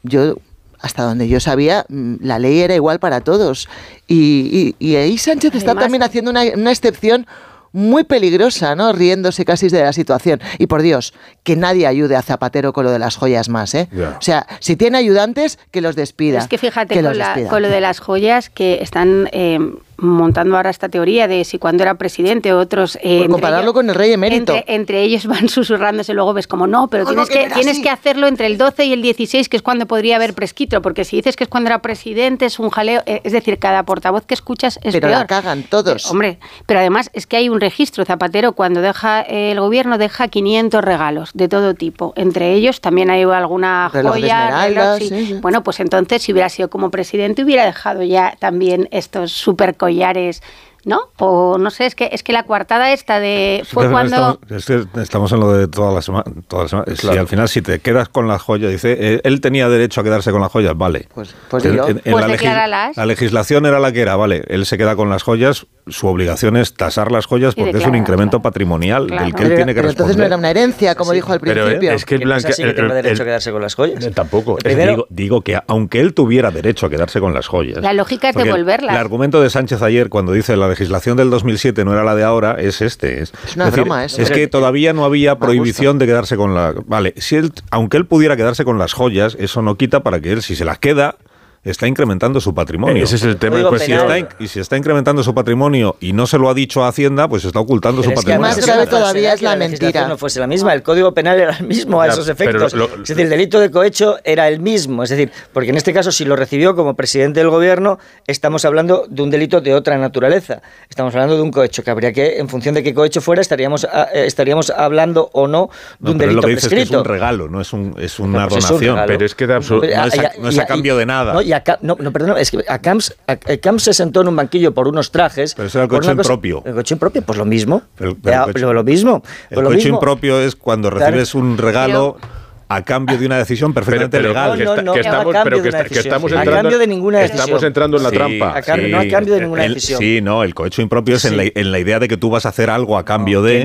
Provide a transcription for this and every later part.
yo, hasta donde yo sabía, la ley era igual para todos. Y ahí Sánchez está también haciendo una excepción muy peligrosa, ¿no? Riéndose casi de la situación. Y por Dios, que nadie ayude a Zapatero con lo de las joyas más, ¿eh? Yeah. O sea, si tiene ayudantes, que los despida. Es que fíjate, con lo de las joyas que están montando ahora esta teoría de si cuando era presidente otros... por compararlo con el rey emérito. Entre ellos van susurrándose, luego ves como no, pero tienes que hacerlo entre el 12 y el 16, que es cuando podría haber prescrito, porque si dices que es cuando era presidente, es un jaleo, es decir, cada portavoz que escuchas es pero peor. La cagan todos. Hombre, pero además es que hay un registro. Zapatero, cuando deja el gobierno, deja 500 regalos de todo tipo. Entre ellos también hay alguna joya, reloj, sí. Bueno, pues entonces, si hubiera sido como presidente, hubiera dejado ya también estos super collares, ¿no? O no sé, es que la coartada esta de... fue cuando... Estamos en lo de toda la semana. Claro. Si al final, si te quedas con las joyas, dice, él tenía derecho a quedarse con las joyas, vale. Pues la legislación era la que era, vale. Él se queda con las joyas, su obligación es tasar las joyas porque es un incremento patrimonial del que él tiene que responder. Entonces no era una herencia, como dijo al principio. Pero es que tenga derecho a quedarse con las joyas. Tampoco. Digo que aunque él tuviera derecho a quedarse con las joyas... La lógica es devolverlas. El argumento de Sánchez ayer, cuando dice la legislación del 2007 no era la de ahora, es este. Es una broma eso. Es que todavía no había prohibición de quedarse con la... Vale, aunque él pudiera quedarse con las joyas, eso no quita para que él, si se las queda... está incrementando su patrimonio. Ese es el tema. Y si está incrementando su patrimonio y no se lo ha dicho a Hacienda, pues está ocultando su patrimonio. Más grave todavía es la mentira. No fuese la misma, el Código Penal era el mismo a esos efectos. Es decir, el delito de cohecho era el mismo. Es decir, porque en este caso, si lo recibió como presidente del gobierno, estamos hablando de un delito de otra naturaleza. Estamos hablando de un cohecho, que habría que, en función de qué cohecho fuera, estaríamos hablando o no de un delito prescrito. Pero lo que dices es que es un regalo, no es una donación. Pero es que no es a cambio de nada. Perdón, es que Camps se sentó en un banquillo por unos trajes. Pero eso era el cohecho impropio. ¿El cohecho impropio? Pues lo mismo. Lo mismo. El cohecho impropio es cuando recibes un regalo a cambio de una decisión perfectamente legal. A cambio de ninguna decisión. Estamos entrando en la trampa. No a cambio de ninguna decisión. El cohecho impropio es en la idea de que tú vas a hacer algo a cambio de...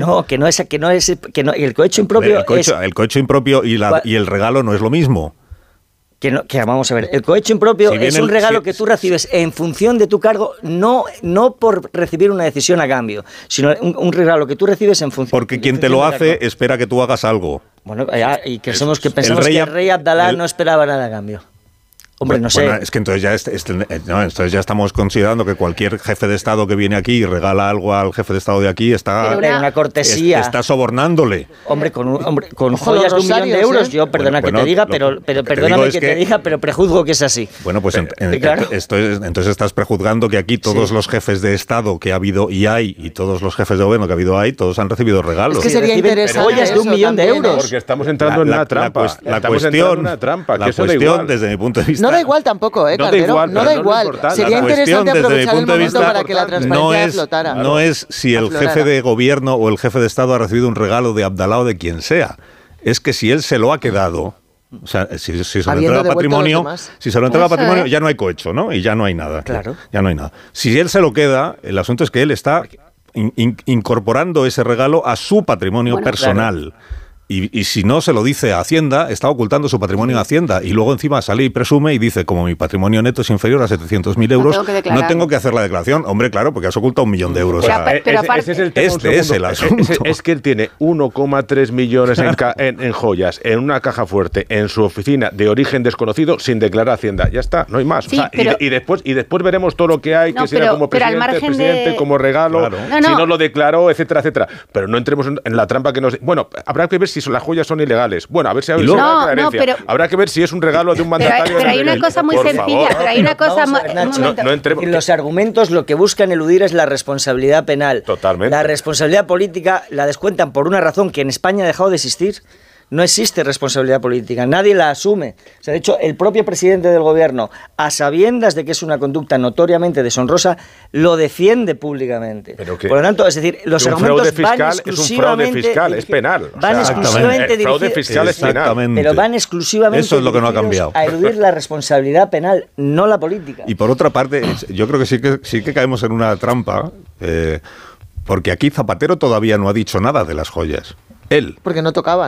El cohecho impropio el cohecho impropio y el regalo no es lo mismo. Que vamos a ver, el cohecho impropio es un regalo que tú recibes en función de tu cargo, no por recibir una decisión a cambio, sino un regalo que tú recibes en función... Porque quien te lo hace espera que tú hagas algo. Bueno, y pensamos que el rey Abdalá no esperaba nada a cambio. Hombre, no sé. Bueno, es que entonces ya estamos considerando que cualquier jefe de Estado que viene aquí y regala algo al jefe de Estado de aquí está... una cortesía. Está sobornándole. Hombre, con joyas de 1 millón de euros, yo perdona que te diga, pero prejuzgo que es así. Bueno, pues claro. Entonces estás prejuzgando que aquí todos los jefes de Estado que ha habido y hay, y todos los jefes de gobierno que ha habido hay, todos han recibido regalos. Es que sería interesante joyas de 1 millón de euros. Porque estamos entrando en una trampa. La cuestión, desde mi punto de vista... No da igual tampoco, Calderón, no da igual. Sería interesante aprovechar el momento para que la transparencia flotara. No es si el jefe de gobierno o el jefe de Estado ha recibido un regalo de Abdalá o de quien sea. Es que si él se lo ha quedado... O sea, si se lo entrega a patrimonio, ya no hay cohecho, ¿no? Y ya no hay nada. Claro. Ya no hay nada. Si él se lo queda, el asunto es que él está incorporando ese regalo a su patrimonio personal. Claro. Y si no se lo dice a Hacienda, está ocultando su patrimonio a Hacienda. Y luego encima sale y presume y dice, como mi patrimonio neto es inferior a 700.000 euros, no tengo que hacer la declaración. Hombre, claro, porque has ocultado 1 millón de euros. Ese es el tema. Es el asunto. Es que él tiene 1,3 millones en joyas, en una caja fuerte, en su oficina de origen desconocido, sin declarar a Hacienda. Ya está, no hay más. Sí, y después veremos todo lo que hay, que sea como presidente, como regalo, claro. Si no lo declaró, etcétera, etcétera. Pero no entremos en la trampa que nos... Bueno, habrá que ver si las joyas son ilegales. Bueno, a ver si habrá que ver si es un regalo de un mandatario. Pero hay una cosa muy sencilla. Pero hay una cosa... Los argumentos lo que buscan eludir es la responsabilidad penal. Totalmente. La responsabilidad política la descuentan por una razón que en España ha dejado de existir. No existe responsabilidad política, nadie la asume. O sea, de hecho, el propio presidente del gobierno, a sabiendas de que es una conducta notoriamente deshonrosa, lo defiende públicamente. Por lo tanto, es decir, los argumentos van exclusivamente... Es un fraude fiscal, es penal. Van exclusivamente el fraude fiscal es penal. Pero van exclusivamente eso es lo que no ha cambiado. A eludir la responsabilidad penal, no la política. Y por otra parte, yo creo que sí que caemos en una trampa, porque aquí Zapatero todavía no ha dicho nada de las joyas. Él. Porque no tocaba, ¿no?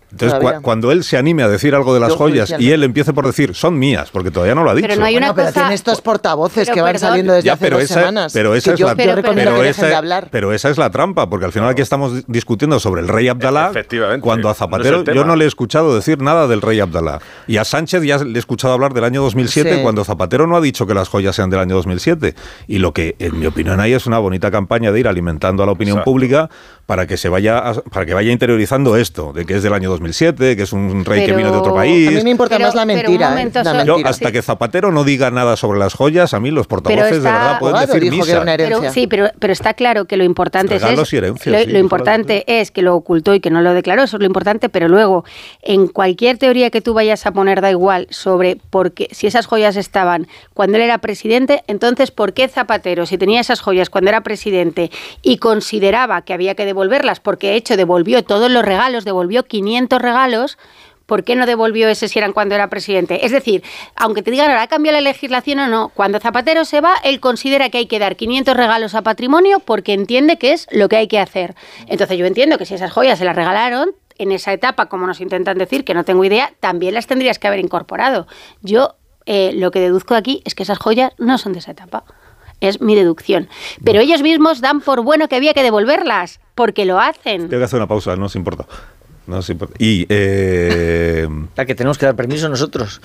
Entonces, cuando él se anime a decir algo de las joyas y él empiece por decir, son mías, porque todavía no lo ha dicho. Pero no hay una cosa... Pero tiene estos portavoces que van saliendo desde hace 2 semanas. Pero esa es la trampa, porque al final aquí estamos discutiendo sobre el rey Abdalá, cuando a Zapatero yo no le he escuchado decir nada del rey Abdalá. Y a Sánchez ya le he escuchado hablar del año 2007, cuando Zapatero no ha dicho que las joyas sean del año 2007. Y lo que, en mi opinión, hay es una bonita campaña de ir alimentando a la opinión pública para que vaya interiorizando esto, de que es del año 2007, que es un rey que vino de otro país. A mí me importa más la mentira. Yo, hasta que Zapatero no diga nada sobre las joyas, a mí los portavoces de verdad pueden decir misa. Pero está claro que lo importante es que lo ocultó y que no lo declaró, eso es lo importante, pero luego, en cualquier teoría que tú vayas a poner, da igual, sobre por qué, si esas joyas estaban cuando él era presidente, entonces ¿por qué Zapatero, si tenía esas joyas cuando era presidente y consideraba que había que devolverlas, porque de hecho devolvió todos los regalos, devolvió 500 regalos, ¿por qué no devolvió ese si eran cuando era presidente? Es decir, aunque te digan ahora ha cambiado la legislación o no, cuando Zapatero se va, él considera que hay que dar 500 regalos a patrimonio porque entiende que es lo que hay que hacer. Entonces yo entiendo que si esas joyas se las regalaron, en esa etapa, como nos intentan decir, que no tengo idea, también las tendrías que haber incorporado. Yo lo que deduzco de aquí es que esas joyas no son de esa etapa. Es mi deducción. Pero ellos mismos dan por bueno que había que devolverlas, porque lo hacen. Tengo que hacer una pausa, no os importa. Y ¿a que tenemos que dar permiso nosotros?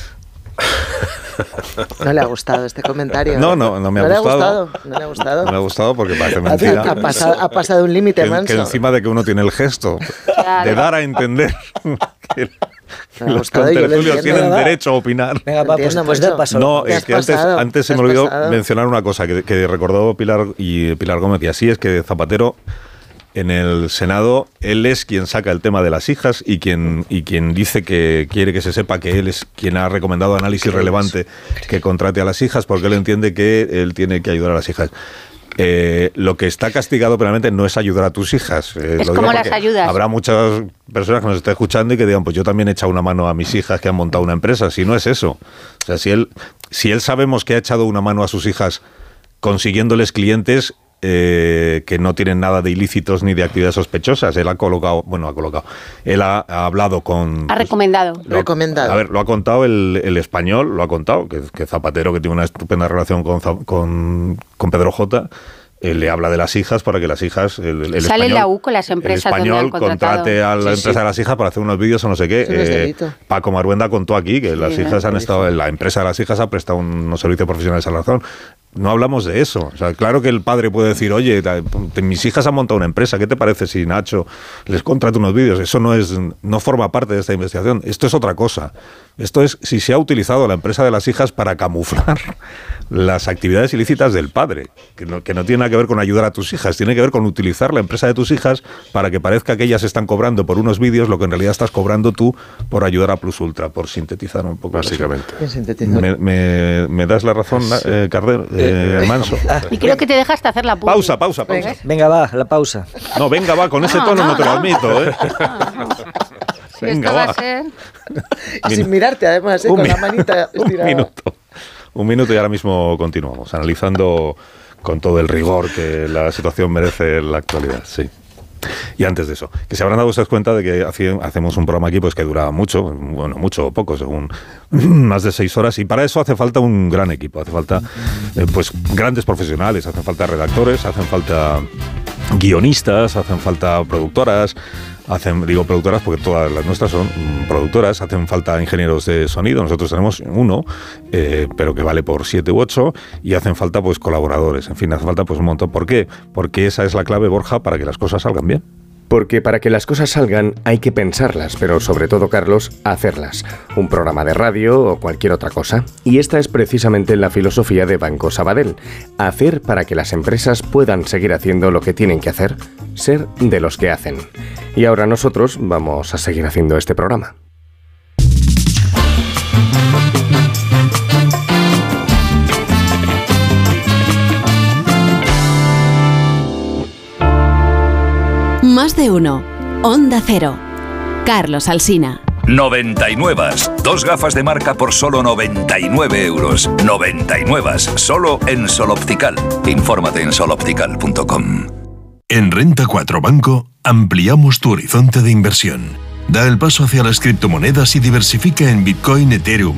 No le ha gustado este comentario. No me ha gustado. No le ha gustado. No le ha gustado porque parece mentira. Ha pasado un límite, Manso. Que encima de que uno tiene el gesto de dar a entender que los contertulios tienen derecho a opinar. Venga, pues da paso. No, es que antes se me olvidó mencionar una cosa que recordó Pilar Gómez, y así es que Zapatero en el Senado, él es quien saca el tema de las hijas y quien dice que quiere que se sepa que él es quien ha recomendado análisis relevante que contrate a las hijas, porque él entiende que él tiene que ayudar a las hijas. Lo que está castigado penalmente no es ayudar a tus hijas. Es como las ayudas. Habrá muchas personas que nos estén escuchando y que digan, pues yo también he echado una mano a mis hijas que han montado una empresa. Si no es eso. O sea, si él sabemos que ha echado una mano a sus hijas consiguiéndoles clientes que no tienen nada de ilícitos ni de actividades sospechosas. Él ha hablado con... Ha recomendado. A ver, lo ha contado el Español, lo ha contado, que Zapatero, que tiene una estupenda relación con Pedro J., le habla de las hijas para que las hijas... El sale en la U con las empresas. El español contrate a la empresa de las hijas para hacer unos vídeos o no sé qué. Paco Maruenda contó aquí que las hijas han estado... La empresa de las hijas ha prestado unos servicios profesionales a la razón. No hablamos de eso. O sea, claro que el padre puede decir, oye, mis hijas han montado una empresa, ¿qué te parece si Nacho les contrata unos vídeos? Eso no forma parte de esta investigación. Esto es otra cosa. Esto es si se ha utilizado la empresa de las hijas para camuflar las actividades ilícitas del padre, que no tiene nada que ver con ayudar a tus hijas, tiene que ver con utilizar la empresa de tus hijas para que parezca que ellas están cobrando por unos vídeos lo que en realidad estás cobrando tú por ayudar a Plus Ultra, por sintetizar un poco. Básicamente. ¿Me das la razón, Cardero? Manso. Y creo que te dejaste hacer la pausa. Venga, va, la pausa. No, venga, va, con ese tono no te lo admito, ¿eh? Venga, va. Sin mirarte, además, con la manita estirada. Un minuto y ahora mismo continuamos, analizando con todo el rigor que la situación merece en la actualidad, sí. Y antes de eso, que se habrán dado ustedes cuenta de que hacemos un programa aquí pues que dura mucho o poco, según más de 6 horas, y para eso hace falta un gran equipo, hace falta pues grandes profesionales, hacen falta redactores, hacen falta guionistas, hacen falta productoras, digo productoras porque todas las nuestras son productoras, hacen falta ingenieros de sonido, nosotros tenemos uno, pero que vale por 7 u 8, y hacen falta pues colaboradores, en fin, hace falta pues un montón. ¿Por qué? Porque esa es la clave, Borja, para que las cosas salgan bien. Porque para que las cosas salgan hay que pensarlas, pero sobre todo, Carlos, hacerlas. Un programa de radio o cualquier otra cosa. Y esta es precisamente la filosofía de Banco Sabadell. Hacer para que las empresas puedan seguir haciendo lo que tienen que hacer, ser de los que hacen. Y ahora nosotros vamos a seguir haciendo este programa. Más de uno. Onda Cero. Carlos Alsina. 99. 2 gafas de marca por solo 99 euros. 99. Solo en Sol Optical. Infórmate en soloptical.com. En Renta 4 Banco ampliamos tu horizonte de inversión. Da el paso hacia las criptomonedas y diversifica en Bitcoin, Ethereum,